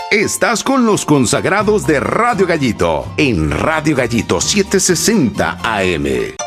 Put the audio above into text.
Estás con los consagrados de Radio Gallito en Radio Gallito 760 AM.